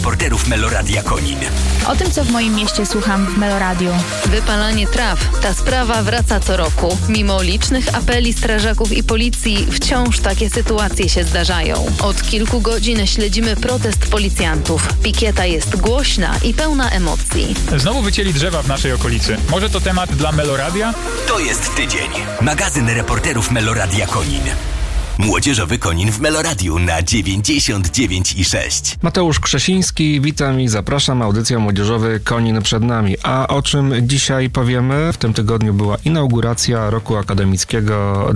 reporterów Meloradia Konin. O tym, co w moim mieście słucham w Meloradiu. Wypalanie traw. Ta sprawa wraca co roku. Mimo licznych apeli strażaków i policji, wciąż takie sytuacje się zdarzają. Od kilku godzin śledzimy protest policjantów. Pikieta jest głośna i pełna emocji. Znowu wycięli drzewa w naszej okolicy. Może to temat dla Meloradia? To jest tydzień. Magazyn reporterów Meloradia Konin. Młodzieżowy Konin w Meloradiu na 99,6. Mateusz Krzesiński, witam i zapraszam. Audycja Młodzieżowy Konin przed nami. A o czym dzisiaj powiemy? W tym tygodniu była inauguracja roku akademickiego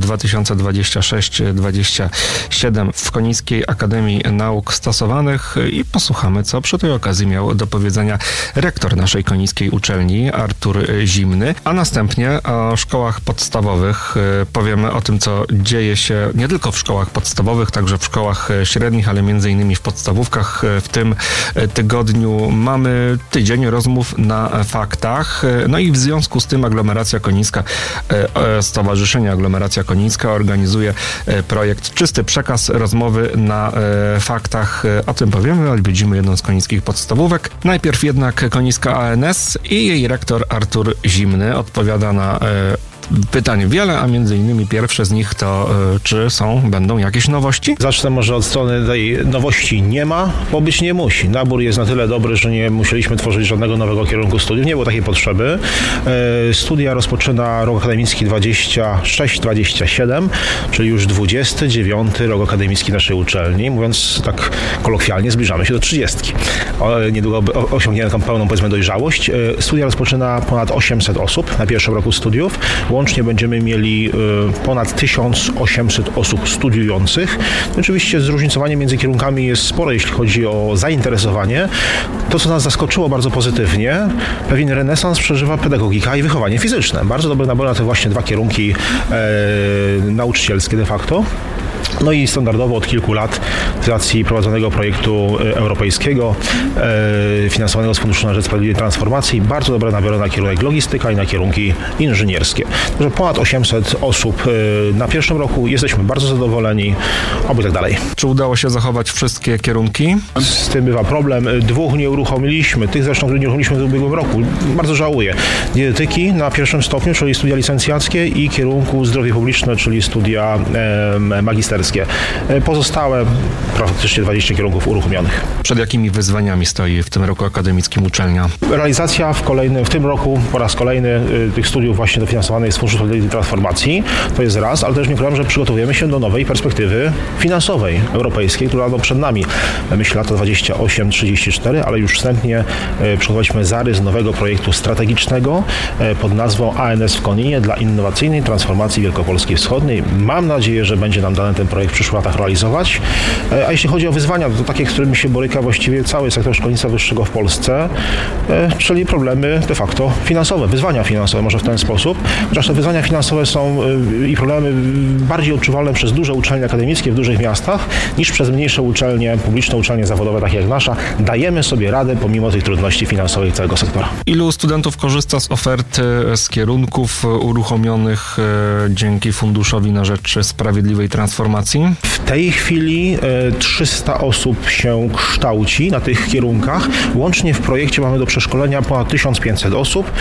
2026-27 w Konińskiej Akademii Nauk Stosowanych i posłuchamy, co przy tej okazji miał do powiedzenia rektor naszej konińskiej uczelni, Artur Zimny. A następnie o szkołach podstawowych powiemy o tym, co dzieje się nie tylko w szkołach podstawowych, także w szkołach średnich, ale między innymi w podstawówkach. W tym tygodniu mamy tydzień rozmów na faktach. No i w związku z tym Aglomeracja Konińska, Stowarzyszenie Aglomeracja Konińska organizuje projekt Czysty Przekaz, rozmowy na faktach. O tym powiemy, odwiedzimy jedną z konińskich podstawówek. Najpierw jednak Konińska ANS i jej rektor Artur Zimny odpowiada na pytań wiele, a między innymi pierwsze z nich to czy będą jakieś nowości? Zacznę może od strony tej nowości nie ma, bo być nie musi. Nabór jest na tyle dobry, że nie musieliśmy tworzyć żadnego nowego kierunku studiów. Nie było takiej potrzeby. Studia rozpoczyna rok akademicki 26-27, czyli już 29 rok akademicki naszej uczelni. Mówiąc tak kolokwialnie, zbliżamy się do 30. Niedługo osiągniemy tą pełną, powiedzmy, dojrzałość. Studia rozpoczyna ponad 800 osób na pierwszym roku studiów. Łącznie będziemy mieli ponad 1800 osób studiujących. Oczywiście zróżnicowanie między kierunkami jest spore, jeśli chodzi o zainteresowanie. To, co nas zaskoczyło bardzo pozytywnie, pewien renesans przeżywa pedagogika i wychowanie fizyczne. Bardzo dobry nabór na te właśnie dwa kierunki nauczycielskie de facto. No i standardowo od kilku lat z racji prowadzonego projektu europejskiego finansowanego z Funduszu na rzecz Sprawiedliwej Transformacji bardzo dobre nabory na kierunek logistyka i na kierunki inżynierskie. Także ponad 800 osób na pierwszym roku. Jesteśmy bardzo zadowoleni. Oby tak dalej. Czy udało się zachować wszystkie kierunki? Z tym bywa problem. Dwóch nie uruchomiliśmy. Tych zresztą, które nie uruchomiliśmy w ubiegłym roku. Bardzo żałuję. Dietetyki na pierwszym stopniu, czyli studia licencjackie i kierunku zdrowie publiczne, czyli studia magisterskie. Pozostałe praktycznie 20 kierunków uruchomionych. Przed jakimi wyzwaniami stoi w tym roku akademickim uczelnia? Realizacja w tym roku po raz kolejny tych studiów właśnie dofinansowanych z Funduszu Sprawiedliwej Transformacji. To jest raz, ale też nie ukrywam, że przygotowujemy się do nowej perspektywy finansowej, europejskiej, która przed nami. Myślę lata 28-34, ale już wstępnie przygotowaliśmy zarys nowego projektu strategicznego pod nazwą ANS w Koninie dla innowacyjnej transformacji Wielkopolski Wschodniej. Mam nadzieję, że będzie nam dane ten projekt w przyszłych latach realizować. A jeśli chodzi o wyzwania, to takie, z którymi się boryka właściwie cały sektor szkolnictwa wyższego w Polsce, czyli problemy de facto finansowe, wyzwania finansowe może w ten sposób. Chociaż te wyzwania finansowe są i problemy bardziej odczuwalne przez duże uczelnie akademickie w dużych miastach niż przez mniejsze uczelnie, publiczne uczelnie zawodowe, takie jak nasza. Dajemy sobie radę pomimo tych trudności finansowych całego sektora. Ilu studentów korzysta z oferty z kierunków uruchomionych dzięki Funduszowi na rzecz Sprawiedliwej Transformacji? W tej chwili 300 osób się kształci na tych kierunkach. Łącznie w projekcie mamy do przeszkolenia ponad 1500 osób.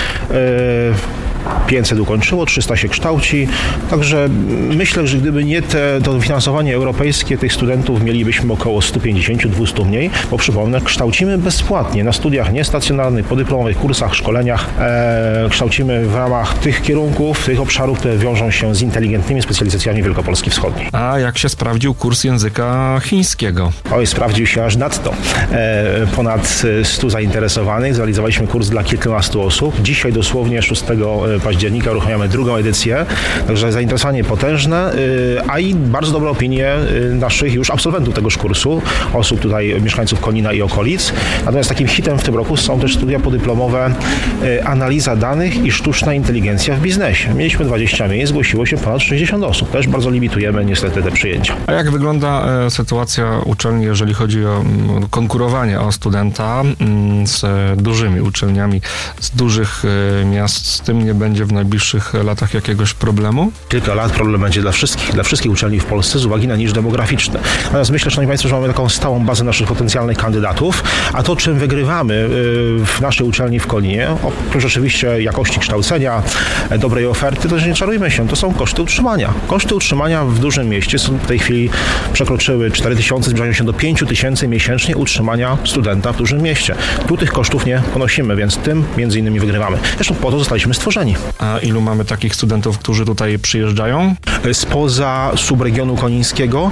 500 ukończyło, 300 się kształci. Także myślę, że gdyby nie to finansowanie europejskie, tych studentów mielibyśmy około 150-200 mniej, bo przypomnę, kształcimy bezpłatnie na studiach niestacjonarnych, podyplomowych kursach, szkoleniach. Kształcimy w ramach tych kierunków, tych obszarów, które wiążą się z inteligentnymi specjalizacjami Wielkopolski Wschodniej. A jak się sprawdził kurs języka chińskiego? Oj, sprawdził się aż nadto. Ponad 100 zainteresowanych. Zrealizowaliśmy kurs dla kilkunastu osób. Dzisiaj dosłownie 6 października uruchamiamy drugą edycję. Także zainteresowanie potężne, a i bardzo dobre opinie naszych już absolwentów tegoż kursu, osób tutaj, mieszkańców Konina i okolic. Natomiast takim hitem w tym roku są też studia podyplomowe analiza danych i sztuczna inteligencja w biznesie. Mieliśmy 20 miejsc, zgłosiło się ponad 60 osób. Też bardzo limitujemy niestety te przyjęcia. A jak wygląda sytuacja uczelni, jeżeli chodzi o konkurowanie o studenta z dużymi uczelniami z dużych miast? Z tym nie będzie w najbliższych latach jakiegoś problemu? Kilka lat problem będzie dla wszystkich uczelni w Polsce z uwagi na niż demograficzny. Natomiast myślę, szanowni państwo, że mamy taką stałą bazę naszych potencjalnych kandydatów, a to, czym wygrywamy w naszej uczelni w Koninie, oprócz oczywiście jakości kształcenia, dobrej oferty, to że nie czarujmy się, to są koszty utrzymania. Koszty utrzymania w dużym mieście są w tej chwili przekroczyły 4000, zbliżają się do 5000 miesięcznie utrzymania studenta w dużym mieście. Tu tych kosztów nie ponosimy, więc tym między innymi wygrywamy. Zresztą po to zostaliśmy stworzeni. A ilu mamy takich studentów, którzy tutaj przyjeżdżają? Spoza subregionu konińskiego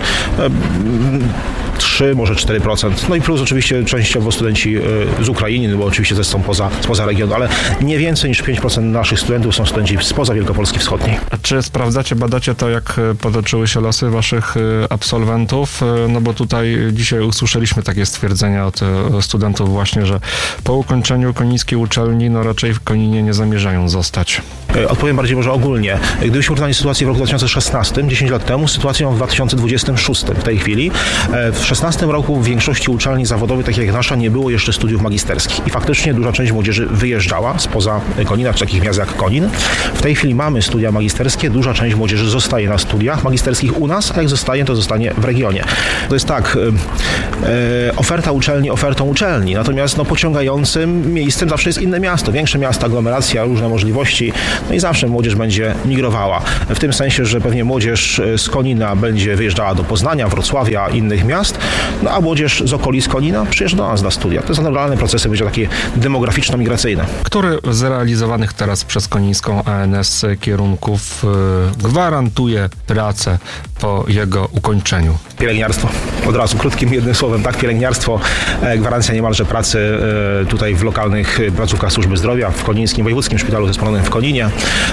3, może 4%. No i plus oczywiście częściowo studenci z Ukrainy, bo oczywiście też są spoza regionu, ale nie więcej niż 5% naszych studentów są studenci spoza Wielkopolski Wschodniej. A czy sprawdzacie, badacie to, jak potoczyły się losy waszych absolwentów? No bo tutaj dzisiaj usłyszeliśmy takie stwierdzenia od studentów właśnie, że po ukończeniu konińskiej uczelni no raczej w Koninie nie zamierzają zostać. Odpowiem bardziej może ogólnie. Gdybyśmy porównali sytuację w roku 2016, 10 lat temu, z sytuacją w 2026 w tej chwili, w 2016 roku w większości uczelni zawodowych, takich jak nasza, nie było jeszcze studiów magisterskich i faktycznie duża część młodzieży wyjeżdżała spoza Konina, czy takich miast jak Konin. W tej chwili mamy studia magisterskie, duża część młodzieży zostaje na studiach magisterskich u nas, a jak zostaje, to zostanie w regionie. To jest tak, oferta uczelni ofertą uczelni, natomiast pociągającym miejscem zawsze jest inne miasto, większe miasto, aglomeracja, różne możliwości, no i zawsze młodzież będzie migrowała. W tym sensie, że pewnie młodzież z Konina będzie wyjeżdżała do Poznania, Wrocławia, innych miast, no a młodzież z okolic Konina przyjeżdża do nas na studia. To są naturalne procesy, będzie takie demograficzno-migracyjne. Który z realizowanych teraz przez konińską ANS kierunków gwarantuje pracę po jego ukończeniu? Pielęgniarstwo. Od razu, krótkim jednym słowem, tak, pielęgniarstwo, gwarancja niemalże pracy tutaj w lokalnych placówkach służby zdrowia, w Konińskim Wojewódzkim Szpitalu Zespolonym w Koninie.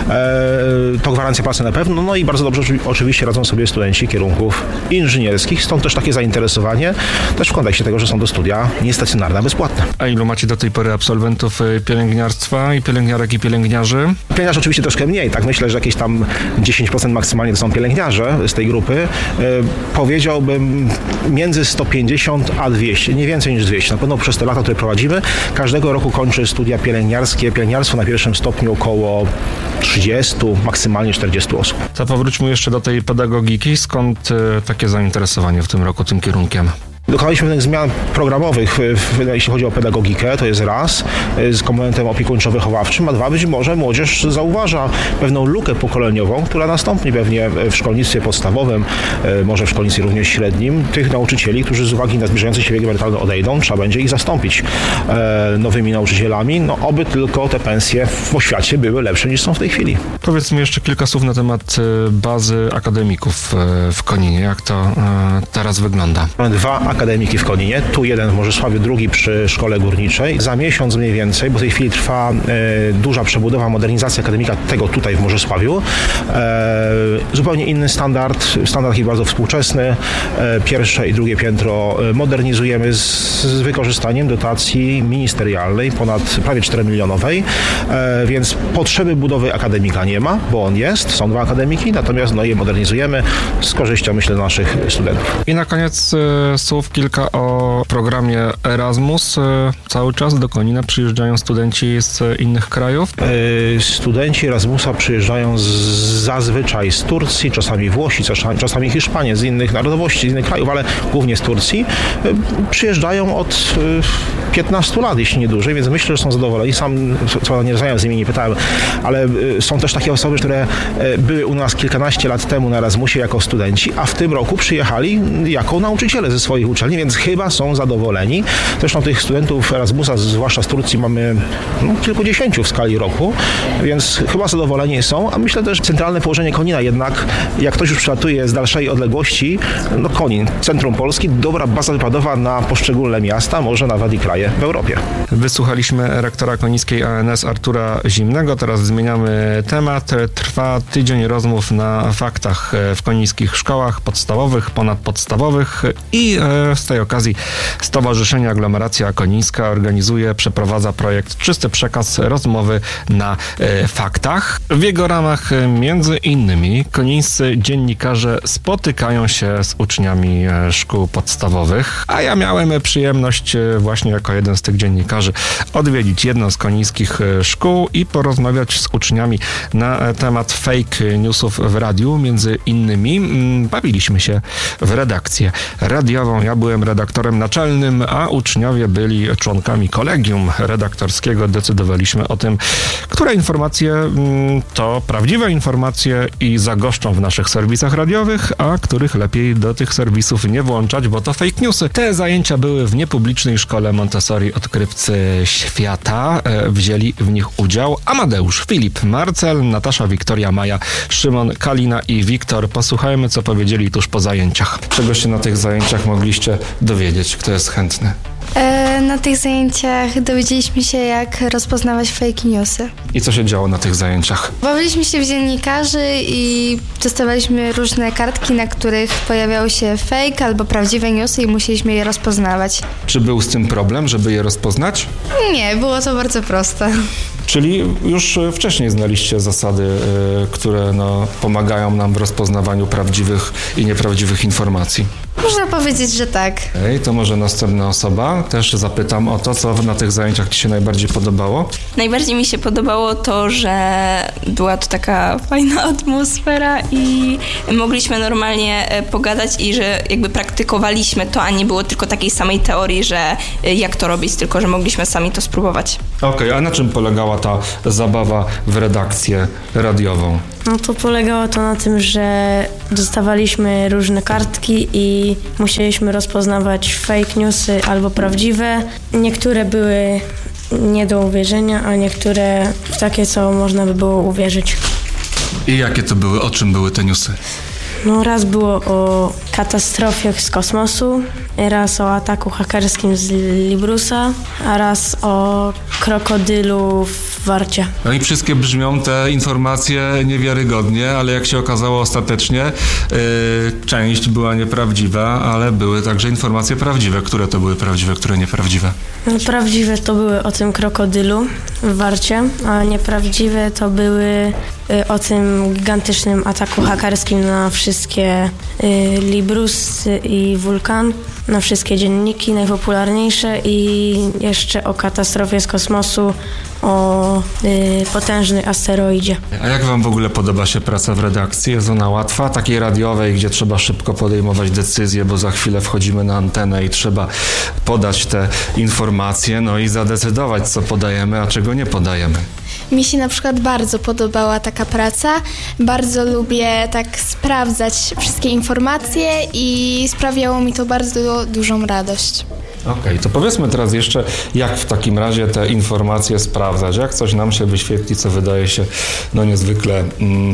To gwarancja pracy na pewno, no i bardzo dobrze oczywiście radzą sobie studenci kierunków inżynierskich, stąd też takie zainteresowanie, też w kontekście tego, że są to studia niestacjonarne, a bezpłatne. A ilu macie do tej pory absolwentów pielęgniarstwa i pielęgniarek i pielęgniarzy? Pielęgniarzy oczywiście troszkę mniej, tak, myślę, że jakieś tam 10% maksymalnie to są pielęgniarze z tej grupy. Powiedziałbym między 150 a 200, nie więcej niż 200. Na pewno przez te lata, które prowadzimy, każdego roku kończy studia pielęgniarskie, pielęgniarstwo na pierwszym stopniu około 30, maksymalnie 40 osób. To powróćmy jeszcze do tej pedagogiki. Skąd takie zainteresowanie w tym roku tym kierunkiem? Dokonaliśmy pewnych zmian programowych, jeśli chodzi o pedagogikę, to jest raz, z komponentem opiekuńczo-wychowawczym, a dwa, być może młodzież zauważa pewną lukę pokoleniową, która nastąpi pewnie w szkolnictwie podstawowym, może w szkolnictwie również średnim, tych nauczycieli, którzy z uwagi na zbliżający się wiek emerytalny odejdą, trzeba będzie ich zastąpić nowymi nauczycielami, no oby tylko te pensje w oświacie były lepsze niż są w tej chwili. Powiedz mi jeszcze kilka słów na temat bazy akademików w Koninie, jak to teraz wygląda? Mamy 2 akademiki w Koninie, tu jeden w Morzesławiu, drugi przy Szkole Górniczej. Za miesiąc mniej więcej, bo w tej chwili trwa duża przebudowa, modernizacja akademika tego tutaj w Morzesławiu. Zupełnie inny standard jest bardzo współczesny. Pierwsze i drugie piętro modernizujemy z wykorzystaniem dotacji ministerialnej, ponad prawie 4-milionowej, więc potrzeby budowy akademika nie ma, bo on jest, są 2 akademiki, natomiast je modernizujemy z korzyścią, myślę, dla naszych studentów. I na koniec słów kilka o programie Erasmus. Cały czas do Konina przyjeżdżają studenci z innych krajów? Studenci Erasmusa przyjeżdżają zazwyczaj z Turcji, czasami Włosi, czasami Hiszpanie, z innych narodowości, z innych krajów, ale głównie z Turcji. Przyjeżdżają od 15 lat, jeśli nie dłużej, więc myślę, że są zadowoleni. Sam co nie rozmawiałem z nimi, nie pytałem, ale są też takie osoby, które były u nas kilkanaście lat temu na Erasmusie jako studenci, a w tym roku przyjechali jako nauczyciele ze swoich uczelni, więc chyba są zadowoleni. Zresztą tych studentów Erasmusa, zwłaszcza z Turcji, mamy kilkudziesięciu w skali roku, więc chyba zadowoleni są, a myślę też centralne położenie Konina jednak, jak ktoś już przylatuje z dalszej odległości, Konin, centrum Polski, dobra baza wypadowa na poszczególne miasta, może nawet i kraje w Europie. Wysłuchaliśmy rektora konińskiej ANS Artura Zimnego, teraz zmieniamy temat. Trwa tydzień rozmów na faktach w konińskich szkołach podstawowych, ponadpodstawowych i z tej okazji Stowarzyszenie Aglomeracja Konińska przeprowadza projekt Czysty Przekaz, rozmowy na faktach. W jego ramach między innymi konińscy dziennikarze spotykają się z uczniami szkół podstawowych, a ja miałem przyjemność właśnie jako jeden z tych dziennikarzy odwiedzić jedną z konińskich szkół i porozmawiać z uczniami na temat fake newsów w radiu. Między innymi bawiliśmy się w redakcję radiową. Ja byłem redaktorem naczelnym, a uczniowie byli członkami kolegium redaktorskiego. Decydowaliśmy o tym, które informacje to prawdziwe informacje i zagoszczą w naszych serwisach radiowych, a których lepiej do tych serwisów nie włączać, bo to fake newsy. Te zajęcia były w niepublicznej szkole Montessori Odkrywcy Świata. Wzięli w nich udział Amadeusz, Filip, Marcel, Natasza, Wiktoria, Maja, Szymon, Kalina i Wiktor. Posłuchajmy, co powiedzieli tuż po zajęciach. Czego się na tych zajęciach mogliście dowiedzieć? Kto jest chętny? Na tych zajęciach dowiedzieliśmy się, jak rozpoznawać fake newsy. I co się działo na tych zajęciach? Bawiliśmy się w dziennikarzy i dostawaliśmy różne kartki, na których pojawiały się fake albo prawdziwe newsy i musieliśmy je rozpoznawać. Czy był z tym problem, żeby je rozpoznać? Nie, było to bardzo proste. Czyli już wcześniej znaliście zasady, które pomagają nam w rozpoznawaniu prawdziwych i nieprawdziwych informacji. Można powiedzieć, że tak. To może następna osoba. Też zapytam o to, co na tych zajęciach Ci się najbardziej podobało. Najbardziej mi się podobało to, że była to taka fajna atmosfera i mogliśmy normalnie pogadać i że jakby praktykowaliśmy to, a nie było tylko takiej samej teorii, że jak to robić, tylko że mogliśmy sami to spróbować. Okej, a na czym polegała ta zabawa w redakcję radiową? No to polegało to na tym, że dostawaliśmy różne kartki i musieliśmy rozpoznawać fake newsy albo prawdziwe. Niektóre były nie do uwierzenia, a niektóre w takie, co można by było uwierzyć. I jakie to były? O czym były te newsy? No raz było o katastrofie z kosmosu, raz o ataku hakerskim z Librusa, a raz o krokodylu w Warcie. No i wszystkie brzmią te informacje niewiarygodnie, ale jak się okazało ostatecznie, część była nieprawdziwa, ale były także informacje prawdziwe. Które to były prawdziwe, które nieprawdziwe? No, prawdziwe to były o tym krokodylu w Warcie, a nieprawdziwe to były o tym gigantycznym ataku hakerskim na wszystkie Librus i Wulkan, na wszystkie dzienniki najpopularniejsze i jeszcze o katastrofie z kosmosu, o potężnej asteroidzie. A jak wam w ogóle podoba się praca w redakcji? Jest ona łatwa? Takiej radiowej, gdzie trzeba szybko podejmować decyzje, bo za chwilę wchodzimy na antenę i trzeba podać te informacje, no i zadecydować, co podajemy, a czego nie podajemy. Mi się na przykład bardzo podobała taka praca. Bardzo lubię tak sprawdzać wszystkie informacje i sprawiało mi to bardzo dużą radość. Okej, to powiedzmy teraz jeszcze, jak w takim razie te informacje sprawdzać. Jak coś nam się wyświetli, co wydaje się niezwykle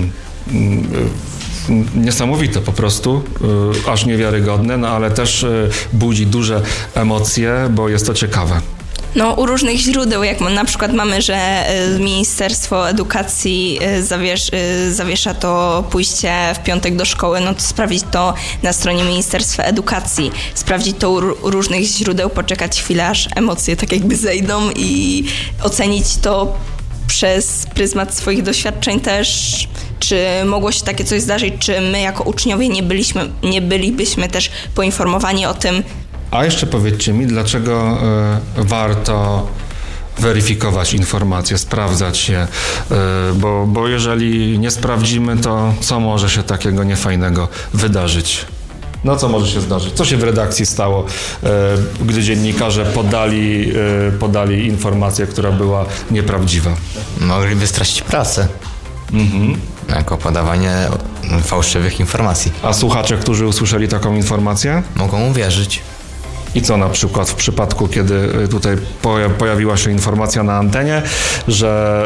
niesamowite po prostu, aż niewiarygodne, ale też budzi duże emocje, bo jest to ciekawe. No, u różnych źródeł, jak na przykład mamy, że Ministerstwo Edukacji zawiesza to pójście w piątek do szkoły, no to sprawdzić to na stronie Ministerstwa Edukacji, sprawdzić to u różnych źródeł, poczekać chwilę, aż emocje tak jakby zejdą i ocenić to przez pryzmat swoich doświadczeń też, czy mogło się takie coś zdarzyć, czy my jako uczniowie nie bylibyśmy też poinformowani o tym. A jeszcze powiedzcie mi, dlaczego warto weryfikować informacje, sprawdzać je, bo jeżeli nie sprawdzimy, to co może się takiego niefajnego wydarzyć? No co może się zdarzyć? Co się w redakcji stało, gdy dziennikarze podali informację, która była nieprawdziwa? Mogliby stracić pracę. Jako podawanie fałszywych informacji. A słuchacze, którzy usłyszeli taką informację? Mogą uwierzyć. I co na przykład w przypadku, kiedy tutaj pojawiła się informacja na antenie, że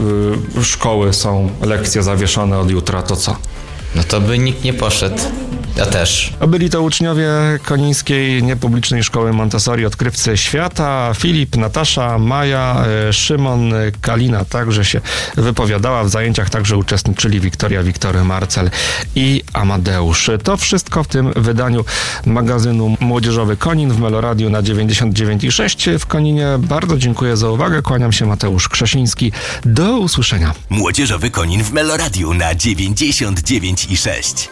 szkoły są lekcje zawieszone od jutra, to co? No to by nikt nie poszedł. Ja też. Byli to uczniowie Konińskiej Niepublicznej Szkoły Montessori, odkrywcy świata. Filip, Natasza, Maja, Szymon, Kalina także się wypowiadała. W zajęciach także uczestniczyli Wiktoria, Wiktor, Marcel i Amadeusz. To wszystko w tym wydaniu magazynu Młodzieżowy Konin w Meloradiu na 99,6 w Koninie. Bardzo dziękuję za uwagę. Kłaniam się, Mateusz Krzesiński. Do usłyszenia. Młodzieżowy Konin w Meloradiu na 99,6.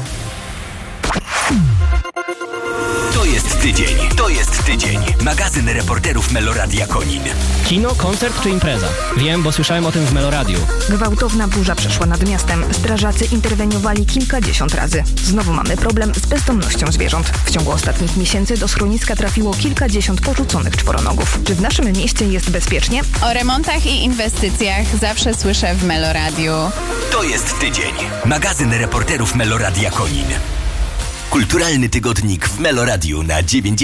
To jest tydzień. Magazyn reporterów Meloradia Konin. Kino, koncert czy impreza? Wiem, bo słyszałem o tym w Meloradiu. Gwałtowna burza przeszła nad miastem. Strażacy interweniowali kilkadziesiąt razy. Znowu mamy problem z bezdomnością zwierząt. W ciągu ostatnich miesięcy do schroniska trafiło kilkadziesiąt porzuconych czworonogów. Czy w naszym mieście jest bezpiecznie? O remontach i inwestycjach zawsze słyszę w Meloradiu. To jest tydzień. Magazyn reporterów Meloradia Konin. Kulturalny tygodnik w Meloradiu na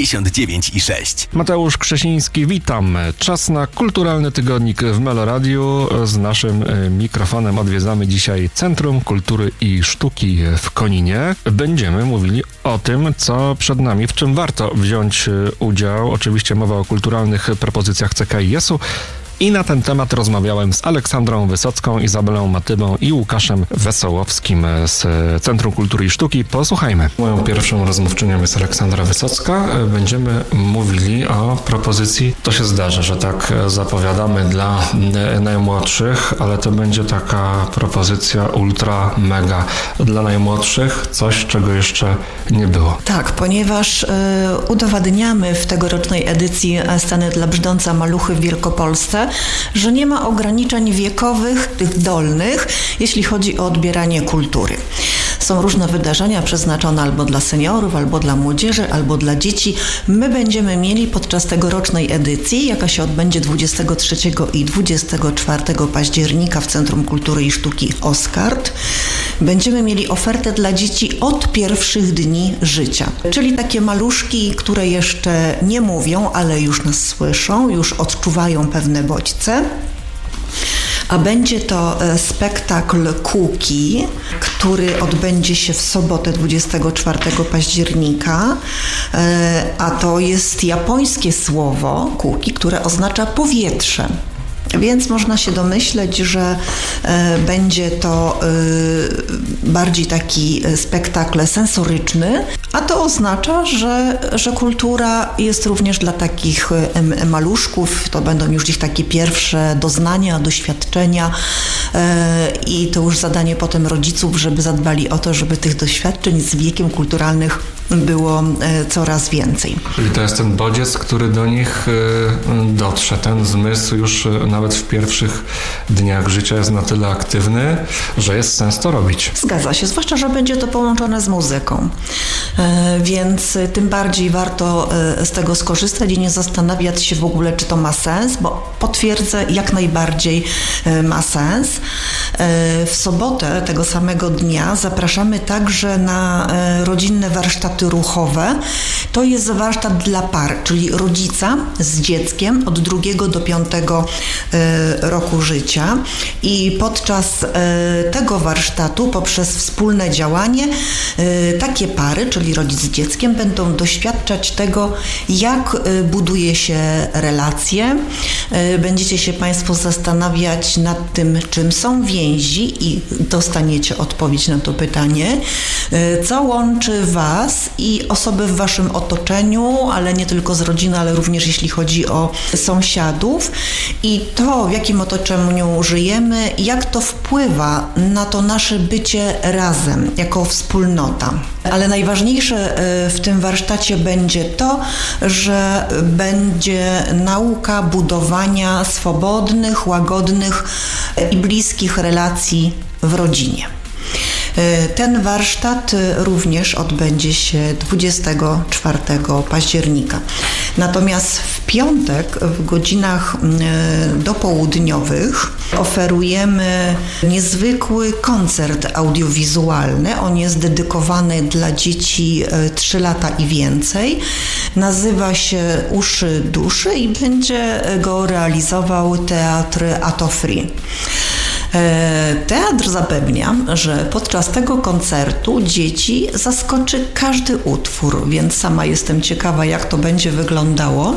99,6. Mateusz Krzesiński, witam. Czas na kulturalny tygodnik w Meloradiu. Z naszym mikrofonem odwiedzamy dzisiaj Centrum Kultury i Sztuki w Koninie. Będziemy mówili o tym, co przed nami, w czym warto wziąć udział. Oczywiście mowa o kulturalnych propozycjach CKIS-u. I na ten temat rozmawiałem z Aleksandrą Wysocką, Izabelą Matybą i Łukaszem Wesołowskim z Centrum Kultury i Sztuki. Posłuchajmy. Moją pierwszą rozmówczynią jest Aleksandra Wysocka. Będziemy mówili o propozycji. To się zdarza, że tak zapowiadamy dla najmłodszych, ale to będzie taka propozycja ultra mega dla najmłodszych. Coś, czego jeszcze nie było. Tak, ponieważ udowadniamy w tegorocznej edycji Sceny dla brzdąca maluchy w Wielkopolsce, że nie ma ograniczeń wiekowych, tych dolnych, jeśli chodzi o odbieranie kultury. Są różne wydarzenia przeznaczone albo dla seniorów, albo dla młodzieży, albo dla dzieci. My będziemy mieli podczas tegorocznej edycji, jaka się odbędzie 23 i 24 października w Centrum Kultury i Sztuki Oskard, będziemy mieli ofertę dla dzieci od pierwszych dni życia. Czyli takie maluszki, które jeszcze nie mówią, ale już nas słyszą, już odczuwają pewne bodźce. A będzie to spektakl Kuki, który odbędzie się w sobotę 24 października, a to jest japońskie słowo Kuki, które oznacza powietrze. Więc można się domyśleć, że będzie to bardziej taki spektakl sensoryczny, a to oznacza, że kultura jest również dla takich maluszków. To będą już ich takie pierwsze doznania, doświadczenia i to już zadanie potem rodziców, żeby zadbali o to, żeby tych doświadczeń z wiekiem kulturalnych było coraz więcej. Czyli to jest ten bodziec, który do nich dotrze. Ten zmysł już nawet w pierwszych dniach życia jest na tyle aktywny, że jest sens to robić. Zgadza się, zwłaszcza, że będzie to połączone z muzyką. Więc tym bardziej warto z tego skorzystać i nie zastanawiać się w ogóle, czy to ma sens, bo potwierdzę, jak najbardziej ma sens. W sobotę tego samego dnia zapraszamy także na rodzinne warsztaty ruchowe. To jest warsztat dla par, czyli rodzica z dzieckiem od 2 do 5 roku życia i podczas tego warsztatu poprzez wspólne działanie takie pary, czyli rodzic z dzieckiem, będą doświadczać tego, jak buduje się relacje. Będziecie się Państwo zastanawiać nad tym, czym są więzi i dostaniecie odpowiedź na to pytanie, co łączy Was i osoby w Waszym otoczeniu, ale nie tylko z rodziny, ale również jeśli chodzi o sąsiadów i to, w jakim otoczeniu żyjemy, jak to wpływa na to nasze bycie razem, jako wspólnota. Ale najważniejsze w tym warsztacie będzie to, że będzie nauka budowania swobodnych, łagodnych i bliskich relacji w rodzinie. Ten warsztat również odbędzie się 24 października. Natomiast w piątek w godzinach dopołudniowych oferujemy niezwykły koncert audiowizualny. On jest dedykowany dla dzieci 3 lata i więcej. Nazywa się Uszy Duszy i będzie go realizował Teatr Atofri. Teatr zapewnia, że podczas tego koncertu dzieci zaskoczy każdy utwór, więc sama jestem ciekawa, jak to będzie wyglądało.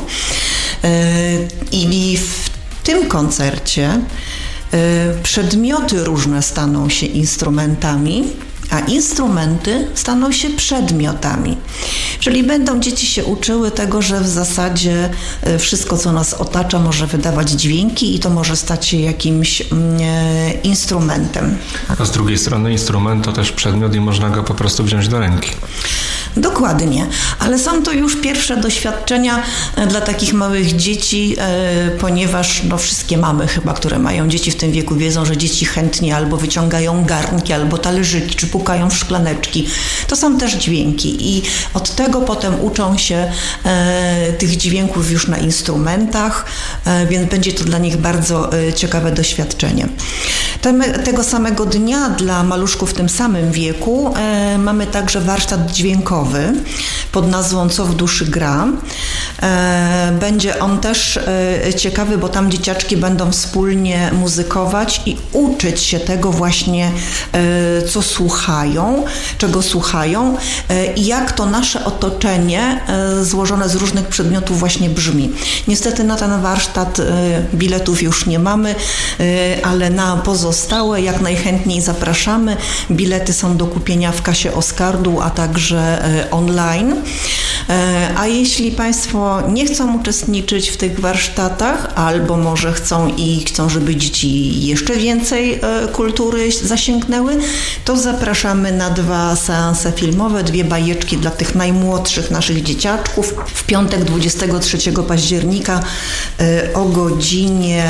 I w tym koncercie przedmioty różne staną się instrumentami, a instrumenty staną się przedmiotami. Czyli będą dzieci się uczyły tego, że w zasadzie wszystko, co nas otacza, może wydawać dźwięki i to może stać się jakimś instrumentem. A z drugiej strony instrument to też przedmiot i można go po prostu wziąć do ręki. Dokładnie, ale są to już pierwsze doświadczenia dla takich małych dzieci, ponieważ wszystkie mamy chyba, które mają dzieci w tym wieku, wiedzą, że dzieci chętnie albo wyciągają garnki, albo talerzyki, czy pukają w szklaneczki. To są też dźwięki i od tego potem uczą się tych dźwięków już na instrumentach, więc będzie to dla nich bardzo ciekawe doświadczenie. Tego samego dnia dla maluszków w tym samym wieku mamy także warsztat dźwiękowy pod nazwą Co w duszy gra. Będzie on też ciekawy, bo tam dzieciaczki będą wspólnie muzykować i uczyć się tego właśnie, co słuchają, czego słuchają i jak to nasze otoczenie złożone z różnych przedmiotów właśnie brzmi. Niestety na ten warsztat biletów już nie mamy, ale na pozostałe jak najchętniej zapraszamy. Bilety są do kupienia w kasie Oskardu, a także online. A jeśli Państwo nie chcą uczestniczyć w tych warsztatach, albo może chcą, żeby dzieci jeszcze więcej kultury zasięgnęły, to zapraszamy na 2 seanse filmowe, 2 bajeczki dla tych najmłodszych naszych dzieciaczków. W piątek 23 października o godzinie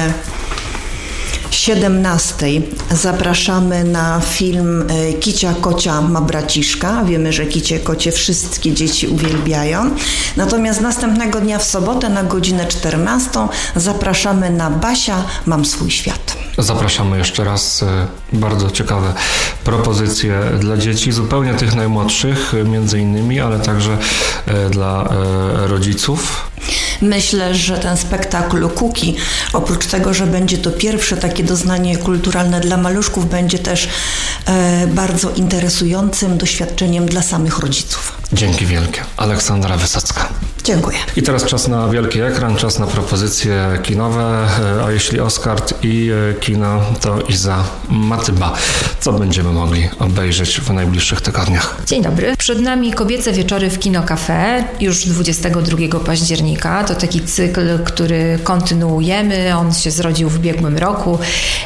17 zapraszamy na film Kicia Kocia ma braciszka. Wiemy, że kicie kocie wszystkie dzieci uwielbiają. Natomiast następnego dnia w sobotę na godzinę 14 zapraszamy na Basia mam swój świat. Zapraszamy jeszcze raz. Bardzo ciekawe propozycje dla dzieci, zupełnie tych najmłodszych między innymi, ale także dla rodziców. Myślę, że ten spektakl Kuki, oprócz tego, że będzie to pierwsze takie doznanie kulturalne dla maluszków, będzie też bardzo interesującym doświadczeniem dla samych rodziców. Dzięki wielkie. Aleksandra Wysocka. Dziękuję. I teraz czas na wielki ekran, czas na propozycje kinowe, a jeśli Oskard i kino, to Iza Matyba. Co będziemy mogli obejrzeć w najbliższych tygodniach? Dzień dobry. Przed nami Kobiece wieczory w Kino Cafe już 22 października. To taki cykl, który kontynuujemy. On się zrodził w ubiegłym roku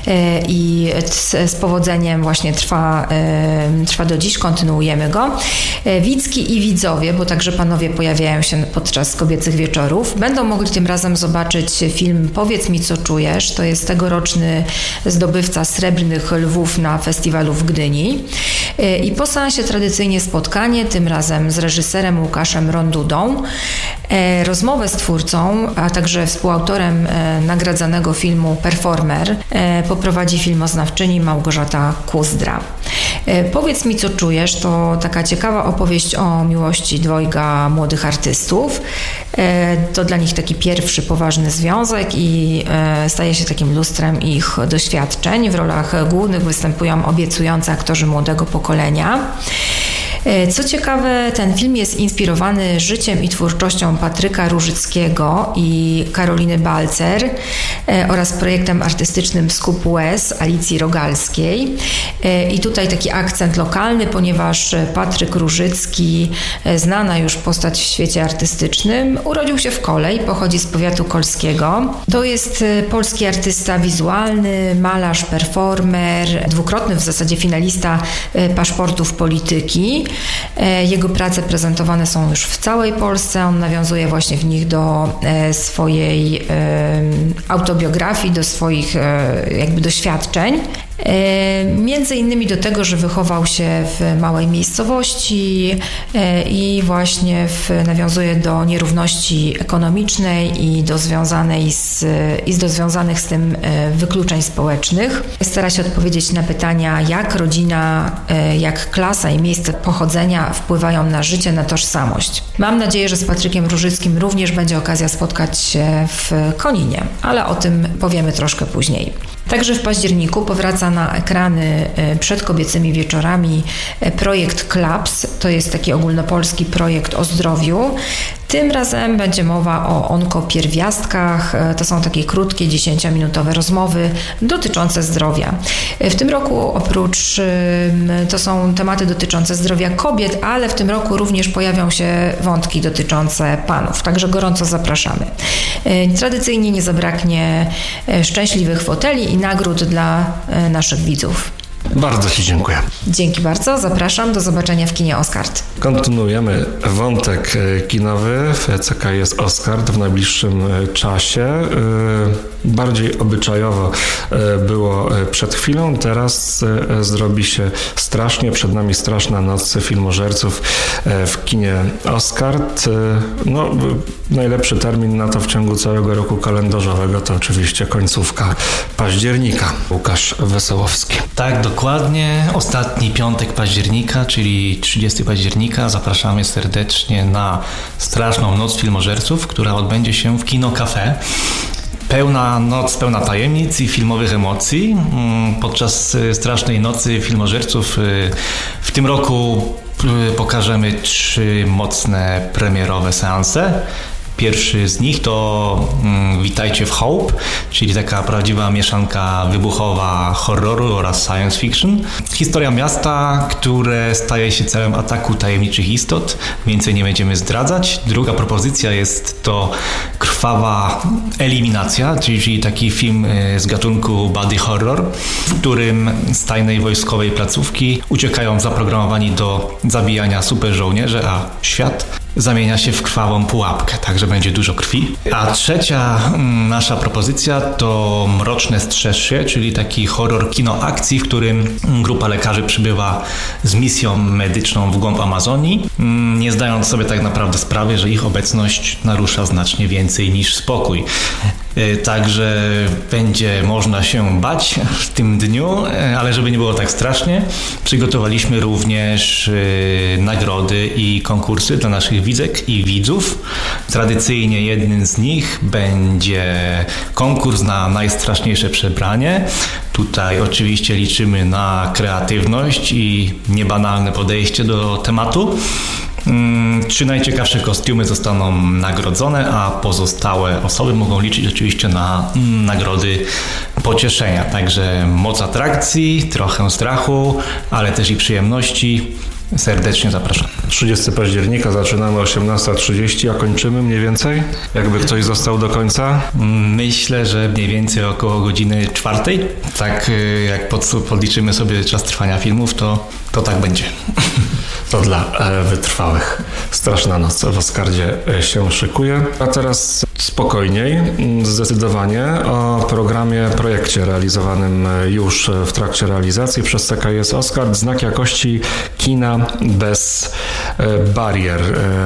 i z powodzeniem właśnie trwa do dziś. Kontynuujemy go. Widzki i widzowie, bo także panowie pojawiają się podczas kobiecych wieczorów, będą mogli tym razem zobaczyć film Powiedz mi, co czujesz. To jest tegoroczny zdobywca Srebrnych Lwów na festiwalu w Gdyni. I po seansie tradycyjnie spotkanie, tym razem z reżyserem Łukaszem Rondudą. Rozmowę z twórcą, a także współautorem nagradzanego filmu Performer poprowadzi filmoznawczyni Małgorzata Kuzdra. Powiedz mi, co czujesz, to taka ciekawa opowieść o miłości dwojga młodych artystów. To dla nich taki pierwszy poważny związek i staje się takim lustrem ich doświadczeń. W rolach głównych występują obiecujący aktorzy młodego pokolenia. Co ciekawe, ten film jest inspirowany życiem i twórczością Patryka Różyckiego i Karoliny Balcer oraz projektem artystycznym Skup łez Alicji Rogalskiej. I tutaj taki akcent lokalny, ponieważ Patryk Różycki, znana już postać w świecie artystycznym, urodził się w Kolej, pochodzi z powiatu kolskiego. To jest polski artysta wizualny, malarz, performer, dwukrotny w zasadzie finalista paszportów polityki. Jego prace prezentowane są już w całej Polsce. On nawiązuje właśnie w nich do swojej autobiografii, do swoich jakby doświadczeń. Między innymi do tego, że wychował się w małej miejscowości i właśnie nawiązuje do nierówności ekonomicznej i do związanych z tym wykluczeń społecznych. Stara się odpowiedzieć na pytania, jak rodzina, jak klasa i miejsce pochodzenia wpływają na życie, na tożsamość. Mam nadzieję, że z Patrykiem Różyckim również będzie okazja spotkać się w Koninie, ale o tym powiemy troszkę później. Także w październiku powraca na ekrany przed kobiecymi wieczorami projekt KLAPS. To jest taki ogólnopolski projekt o zdrowiu. Tym razem będzie mowa o onkopierwiastkach. To są takie krótkie, 10-minutowe rozmowy dotyczące zdrowia. W tym roku to są tematy dotyczące zdrowia kobiet, ale w tym roku również pojawią się wątki dotyczące panów. Także gorąco zapraszamy. Tradycyjnie nie zabraknie szczęśliwych foteli i nagród dla naszych widzów. Bardzo Ci dziękuję. Dzięki bardzo. Zapraszam. Do zobaczenia w kinie Oscart. Kontynuujemy wątek kinowy w CKS Oscart w najbliższym czasie. Bardziej obyczajowo było przed chwilą, teraz zrobi się strasznie. Przed nami straszna noc filmożerców w kinie Oscart. No, najlepszy termin na to w ciągu całego roku kalendarzowego to oczywiście końcówka października. Łukasz Wesołowski. Tak, dokładnie. Ostatni piątek października, czyli 30 października, zapraszamy serdecznie na straszną noc filmożerców, która odbędzie się w Kino Cafe. Pełna noc, pełna tajemnic i filmowych emocji. Podczas strasznej nocy filmożerców w tym roku pokażemy 3 mocne premierowe seanse. Pierwszy z nich to Witajcie w Hope, czyli taka prawdziwa mieszanka wybuchowa horroru oraz science fiction. Historia miasta, które staje się celem ataku tajemniczych istot. Więcej nie będziemy zdradzać. Druga propozycja jest to Krwawa eliminacja, czyli taki film z gatunku body horror, w którym z tajnej wojskowej placówki uciekają zaprogramowani do zabijania super żołnierzy, a świat zamienia się w krwawą pułapkę, także będzie dużo krwi. A trzecia nasza propozycja to Mroczne Strzeże, czyli taki horror kino akcji, w którym grupa lekarzy przybywa z misją medyczną w głąb Amazonii, nie zdając sobie tak naprawdę sprawy, że ich obecność narusza znacznie więcej niż spokój. Także będzie można się bać w tym dniu, ale żeby nie było tak strasznie, przygotowaliśmy również nagrody i konkursy dla naszych widzek i widzów. Tradycyjnie jednym z nich będzie konkurs na najstraszniejsze przebranie. Tutaj oczywiście liczymy na kreatywność i niebanalne podejście do tematu. 3 najciekawsze kostiumy zostaną nagrodzone, a pozostałe osoby mogą liczyć oczywiście na nagrody pocieszenia. Także moc atrakcji, trochę strachu, ale też i przyjemności. Serdecznie zapraszam. 30 października zaczynamy 18:30, a kończymy mniej więcej? Jakby ktoś został do końca? Myślę, że mniej więcej około godziny 4. Tak jak podliczymy sobie czas trwania filmów, to tak będzie. To dla wytrwałych. Straszna noc w Oscardzie się szykuje. A teraz spokojniej, zdecydowanie o projekcie realizowanym już w trakcie realizacji przez CKS Oscart. Znak jakości kina bez barier.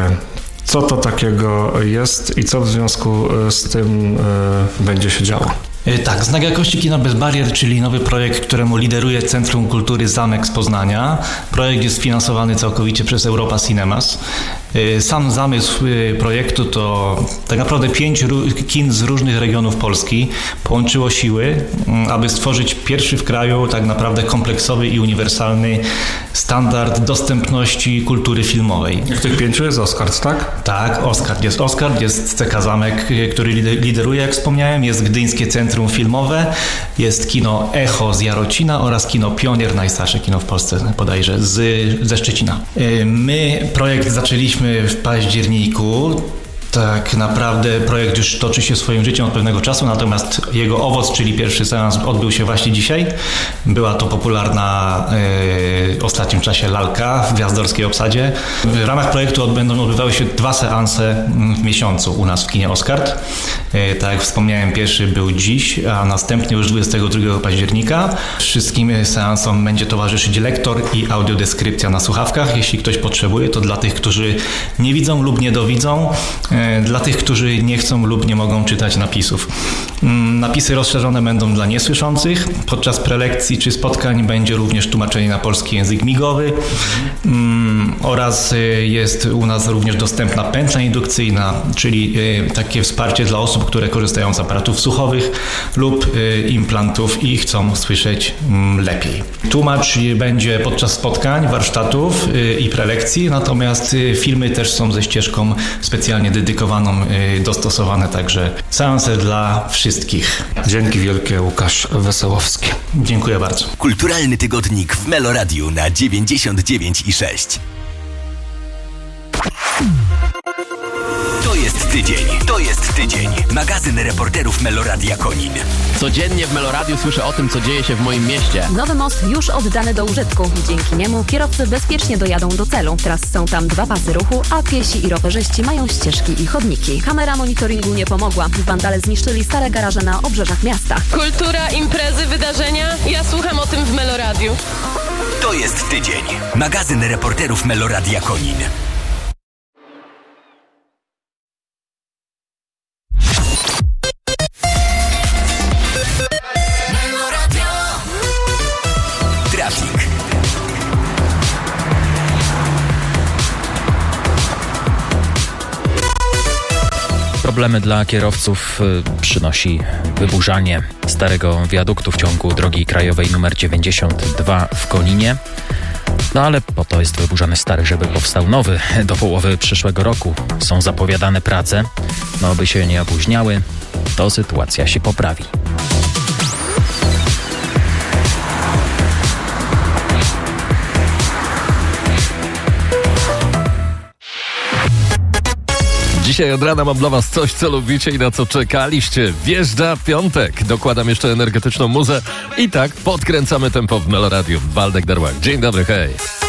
Co to takiego jest i co w związku z tym będzie się działo? Tak, Znak jakości kina bez barier, czyli nowy projekt, któremu lideruje Centrum Kultury Zamek z Poznania. Projekt jest finansowany całkowicie przez Europa Cinemas. Sam zamysł projektu to tak naprawdę 5 kin z różnych regionów Polski połączyło siły, aby stworzyć pierwszy w kraju tak naprawdę kompleksowy i uniwersalny standard dostępności kultury filmowej. W tych 5 jest Oscart, tak? Tak, Oscart, jest CK Zamek, który lideruje, jak wspomniałem, jest Gdyńskie Centrum Filmowe, jest kino Echo z Jarocina oraz kino Pionier, najstarsze kino w Polsce bodajże, ze Szczecina. My projekt zaczęliśmy w październiku. Tak naprawdę projekt już toczy się swoim życiem od pewnego czasu, natomiast jego owoc, czyli pierwszy seans, odbył się właśnie dzisiaj. Była to popularna w ostatnim czasie lalka w gwiazdorskiej obsadzie. W ramach projektu będą odbywały się 2 seanse w miesiącu u nas w kinie Oscart. Tak jak wspomniałem, pierwszy był dziś, a następnie już 22 października. Wszystkim seansom będzie towarzyszyć lektor i audiodeskrypcja na słuchawkach. Jeśli ktoś potrzebuje, to dla tych, którzy nie widzą lub nie dowidzą, dla tych, którzy nie chcą lub nie mogą czytać napisów. Napisy rozszerzone będą dla niesłyszących. Podczas prelekcji czy spotkań będzie również tłumaczenie na polski język migowy oraz jest u nas również dostępna pętla indukcyjna, czyli takie wsparcie dla osób, które korzystają z aparatów słuchowych lub implantów i chcą słyszeć lepiej. Tłumacz będzie podczas spotkań, warsztatów i prelekcji, natomiast filmy też są ze ścieżką specjalnie dedykowaną, dostosowane, także seanse dla wszystkich. Dzięki wielkie, Łukasz Wesołowski. Dziękuję bardzo. Kulturalny tygodnik w Meloradiu na 99,6. To jest tydzień. Magazyn reporterów Meloradia Konin. Codziennie w Meloradiu słyszę o tym, co dzieje się w moim mieście. Nowy most już oddany do użytku. Dzięki niemu kierowcy bezpiecznie dojadą do celu. Teraz są tam 2 pasy ruchu, a piesi i rowerzyści mają ścieżki i chodniki. Kamera monitoringu nie pomogła. Wandale zniszczyli stare garaże na obrzeżach miasta. Kultura, imprezy, wydarzenia. Ja słucham o tym w Meloradiu. To jest tydzień. Magazyn reporterów Meloradia Konin. Problemy dla kierowców przynosi wyburzanie starego wiaduktu w ciągu drogi krajowej nr 92 w Koninie. No ale po to jest wyburzany stary, żeby powstał nowy. Do połowy przyszłego roku są zapowiadane prace. No by się nie opóźniały, to sytuacja się poprawi. Dzisiaj od rana mam dla was coś, co lubicie i na co czekaliście. Wjeżdża piątek. Dokładam jeszcze energetyczną muzę i tak podkręcamy tempo w Meloradiu. Waldek Darłak. Dzień dobry, hej.